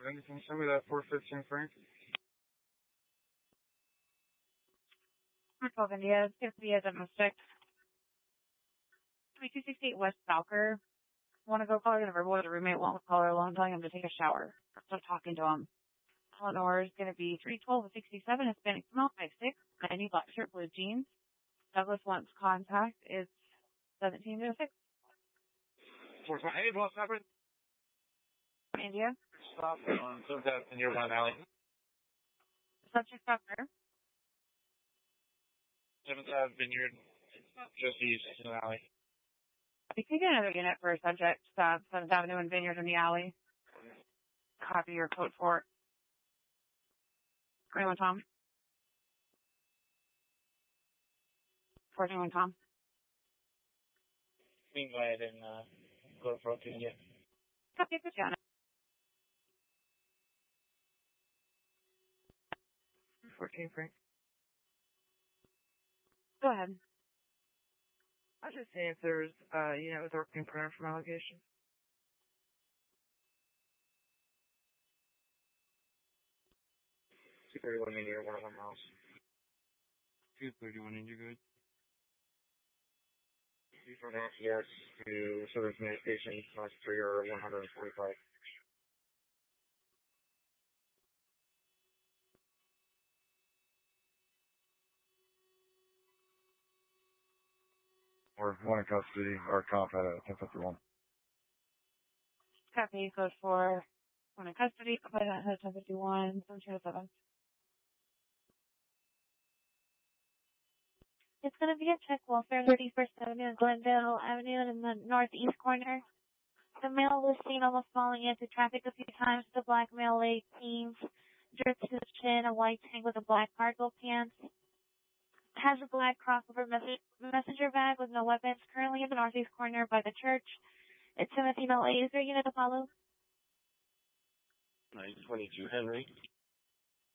Then can you send me that 415 Frank? 12 India, it's going to be a domestic. 2268 West Falker. Want to go call her the verbal with a roommate, won't call her alone, telling him to take a shower. Stop talking to him. Eleanor is going to be 312 with 67, Hispanic female, 5'6", 90, black shirt, blue jeans. Douglas wants contact. It's 1706. 428, what's happening? India. Stop on 7th in your one alley. Subject doctor. 7th Ave Vineyard, just east in the alley. You can get another unit for a subject, 7th Avenue and Vineyard in the alley. Copy your code for it. 21 Tom. 41 Tom. We can go ahead and go for it to you. Copy it, Janet. 14 Frank. Go ahead. I was just saying if there's unit with working printer from allegation. 231 India, 101 miles. 231 India, good. From yes to Southern Communications, class 3 or 145. Or one in custody, or comp at 1051. Copy code for one in custody. By that has 1051, 1707. It's going to be a check welfare, 31st Avenue and Glendale Avenue in the northeast corner. The male was seen almost falling into traffic a few times. The black male, late teens, dripped to his chin, a white tank with a black cargo pants. Has a black crossover messenger bag with no weapons. Currently in the northeast corner by the church. It's Timothy Miller. Is there a unit to follow? 922 Henry.